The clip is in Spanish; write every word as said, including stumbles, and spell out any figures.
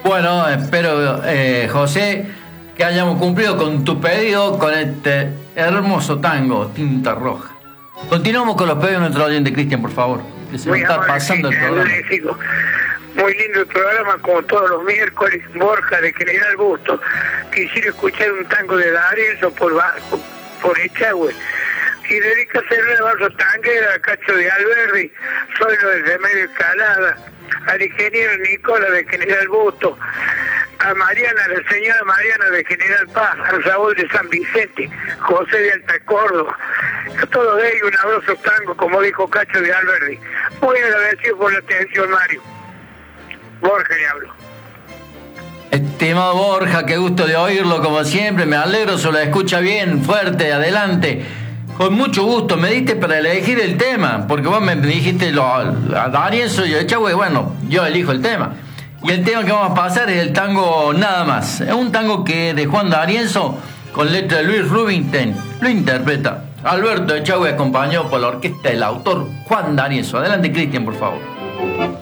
Bueno, espero, eh, José, que hayamos cumplido con tu pedido con este hermoso tango, Tinta Roja. Continuamos con los pedidos de nuestro oyente, Cristian, por favor, que se nos está amable, pasando el sí, programa. agradecido. Muy lindo el programa, como todos los miércoles. Borja, de General Busto. Quisiera escuchar un tango de D'Arienzo por, por, por Echagüe. Y dedica a hacerle el barro tanguera a Cacho de Alberdi, soy lo de Remedio Escalada, al ingeniero Nicola de General Busto, a Mariana, la señora Mariana de General Paz, a Raúl de San Vicente, José de Alta Córdoba, a todos ellos un abrazo tango, como dijo Cacho de Alberdi. Muy agradecido por la atención, Mario. Borja le hablo. Estimado Borja, qué gusto de oírlo como siempre, me alegro, se lo escucha bien, fuerte, adelante. Con mucho gusto, me diste para elegir el tema, porque vos me dijiste lo, a D'Arienzo y a Echagüe, bueno, yo elijo el tema. Y el tema que vamos a pasar es el tango Nada Más. Es un tango que de Juan D'Arienzo, con letra de Luis Rubinstein, lo interpreta Alberto Echagüe, acompañado por la orquesta del autor Juan D'Arienzo. Adelante, Cristian, por favor.